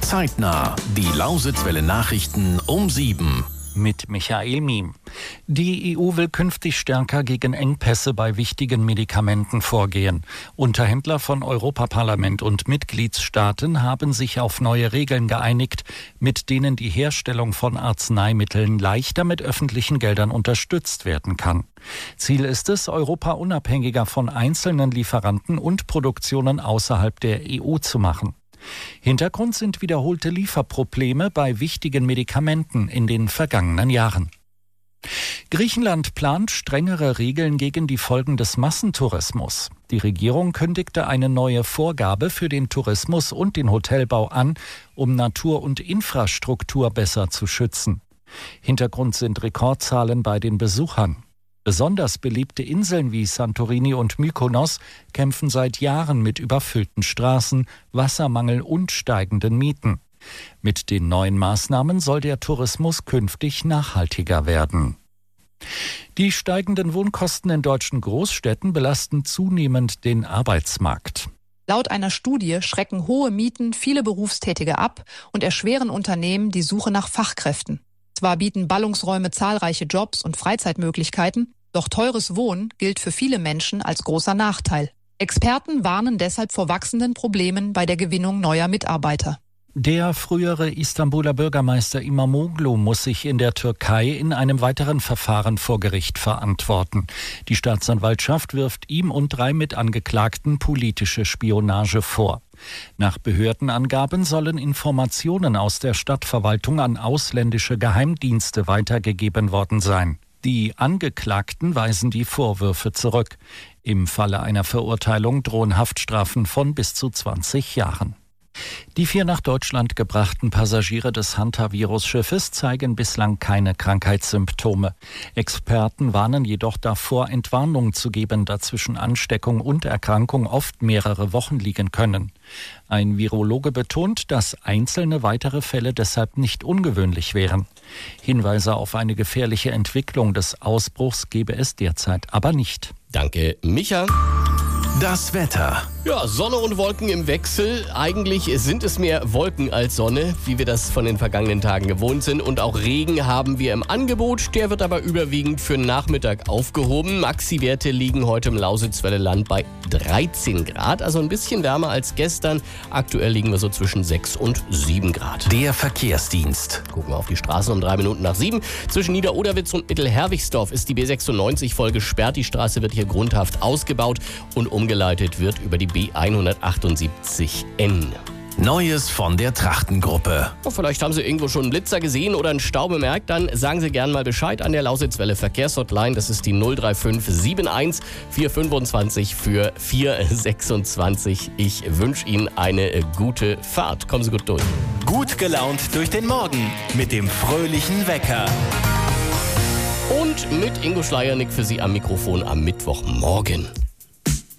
Zeitnah, die Lausitzwelle Nachrichten um 7. Mit Michael Miem. Die EU will künftig stärker gegen Engpässe bei wichtigen Medikamenten vorgehen. Unterhändler von Europaparlament und Mitgliedstaaten haben sich auf neue Regeln geeinigt, mit denen die Herstellung von Arzneimitteln leichter mit öffentlichen Geldern unterstützt werden kann. Ziel ist es, Europa unabhängiger von einzelnen Lieferanten und Produktionen außerhalb der EU zu machen. Hintergrund sind wiederholte Lieferprobleme bei wichtigen Medikamenten in den vergangenen Jahren. Griechenland plant strengere Regeln gegen die Folgen des Massentourismus. Die Regierung kündigte eine neue Vorgabe für den Tourismus und den Hotelbau an, um Natur und Infrastruktur besser zu schützen. Hintergrund sind Rekordzahlen bei den Besuchern. Besonders beliebte Inseln wie Santorini und Mykonos kämpfen seit Jahren mit überfüllten Straßen, Wassermangel und steigenden Mieten. Mit den neuen Maßnahmen soll der Tourismus künftig nachhaltiger werden. Die steigenden Wohnkosten in deutschen Großstädten belasten zunehmend den Arbeitsmarkt. Laut einer Studie schrecken hohe Mieten viele Berufstätige ab und erschweren Unternehmen die Suche nach Fachkräften. Zwar bieten Ballungsräume zahlreiche Jobs und Freizeitmöglichkeiten, doch teures Wohnen gilt für viele Menschen als großer Nachteil. Experten warnen deshalb vor wachsenden Problemen bei der Gewinnung neuer Mitarbeiter. Der frühere Istanbuler Bürgermeister Imamoglu muss sich in der Türkei in einem weiteren Verfahren vor Gericht verantworten. Die Staatsanwaltschaft wirft ihm und 3 Mitangeklagten politische Spionage vor. Nach Behördenangaben sollen Informationen aus der Stadtverwaltung an ausländische Geheimdienste weitergegeben worden sein. Die Angeklagten weisen die Vorwürfe zurück. Im Falle einer Verurteilung drohen Haftstrafen von bis zu 20 Jahren. Die 4 nach Deutschland gebrachten Passagiere des Hantavirus-Schiffes zeigen bislang keine Krankheitssymptome. Experten warnen jedoch davor, Entwarnung zu geben, da zwischen Ansteckung und Erkrankung oft mehrere Wochen liegen können. Ein Virologe betont, dass einzelne weitere Fälle deshalb nicht ungewöhnlich wären. Hinweise auf eine gefährliche Entwicklung des Ausbruchs gebe es derzeit aber nicht. Danke, Micha. Das Wetter. Ja, Sonne und Wolken im Wechsel. Eigentlich sind es mehr Wolken als Sonne, wie wir das von den vergangenen Tagen gewohnt sind. Und auch Regen haben wir im Angebot. Der wird aber überwiegend für den Nachmittag aufgehoben. Maxi-Werte liegen heute im Lausitzwelle-Land bei 13 Grad, also ein bisschen wärmer als gestern. Aktuell liegen wir so zwischen 6 und 7 Grad. Der Verkehrsdienst. Gucken wir auf die Straßen um 3 Minuten nach 7. Zwischen Niederoderwitz und Mittelherwigsdorf ist die B96 voll gesperrt. Die Straße wird hier grundhaft ausgebaut und umgeleitet wird über die B178N. Neues von der Trachtengruppe. Oh, vielleicht haben Sie irgendwo schon einen Blitzer gesehen oder einen Stau bemerkt, dann sagen Sie gern mal Bescheid an der Lausitzwelle Verkehrshotline. Das ist die 035 71 425 für 426. Ich wünsche Ihnen eine gute Fahrt. Kommen Sie gut durch. Gut gelaunt durch den Morgen mit dem fröhlichen Wecker. Und mit Ingo Schleiernick für Sie am Mikrofon am Mittwochmorgen.